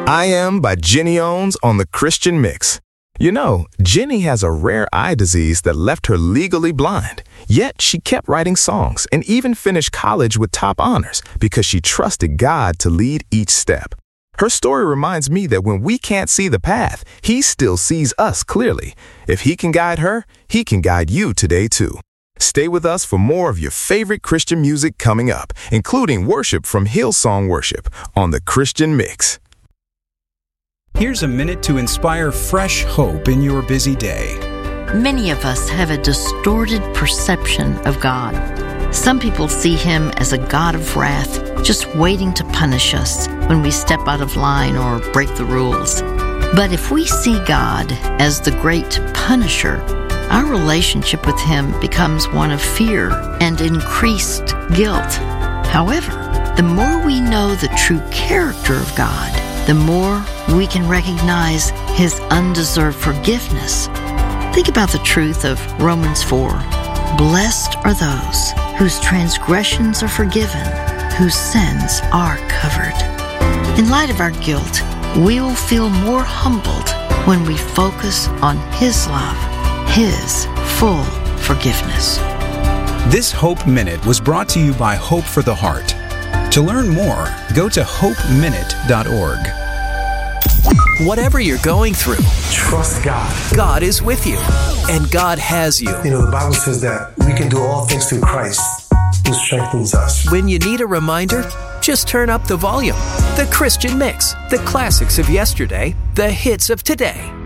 I Am by Jenny Owens on the Christian Mix. You know, Jenny has a rare eye disease that left her legally blind. Yet she kept writing songs and even finished college with top honors because she trusted God to lead each step. Her story reminds me that when we can't see the path, He still sees us clearly. If He can guide her, He can guide you today too. Stay with us for more of your favorite Christian music coming up, including worship from Hillsong Worship on the Christian Mix. Here's a minute to inspire fresh hope in your busy day. Many of us have a distorted perception of God. Some people see Him as a God of wrath, just waiting to punish us when we step out of line or break the rules. But if we see God as the great punisher, our relationship with Him becomes one of fear and increased guilt. However, the more we know the true character of God, the more we can recognize His undeserved forgiveness. Think about the truth of Romans 4. Blessed are those whose transgressions are forgiven, whose sins are covered. In light of our guilt, we will feel more humbled when we focus on His love, His full forgiveness. This Hope Minute was brought to you by Hope for the Heart. To learn more, go to hopeminute.org. Whatever you're going through, trust God. God is with you, and God has you. You know, the Bible says that we can do all things through Christ who strengthens us. When you need a reminder, just turn up the volume. The Christian Mix, the classics of yesterday, the hits of today.